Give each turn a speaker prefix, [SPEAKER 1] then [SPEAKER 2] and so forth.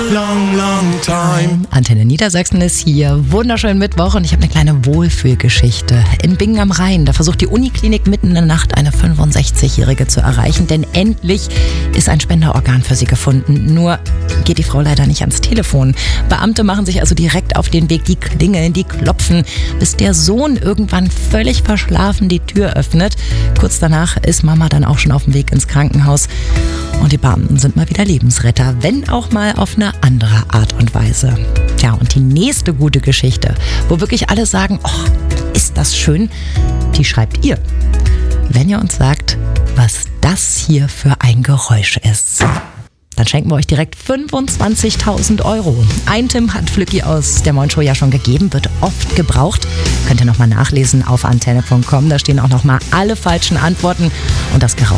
[SPEAKER 1] long, long time.
[SPEAKER 2] Antenne Niedersachsen ist hier. Wunderschönen Mittwoch und ich habe eine kleine Wohlfühlgeschichte. In Bingen am Rhein, da versucht die Uniklinik mitten in der Nacht eine 65-Jährige zu erreichen, denn endlich ist ein Spenderorgan für sie gefunden. Nur geht die Frau leider nicht ans Telefon. Beamte machen sich also direkt auf den Weg, die klingeln, die klopfen, bis der Sohn irgendwann völlig verschlafen die Tür öffnet. Kurz danach ist Mama dann auch schon auf dem Weg ins Krankenhaus. Und die Beamten sind mal wieder Lebensretter, wenn auch mal auf eine andere Art und Weise. Tja, und die nächste gute Geschichte, wo wirklich alle sagen, oh, ist das schön, die schreibt ihr. Wenn ihr uns sagt, was das hier für ein Geräusch ist, dann schenken wir euch direkt 25.000 €. Ein Tim hat Flücki aus der Moin Show ja schon gegeben, wird oft gebraucht. Könnt ihr nochmal nachlesen auf antenne.com, da stehen auch nochmal alle falschen Antworten und das Geräusch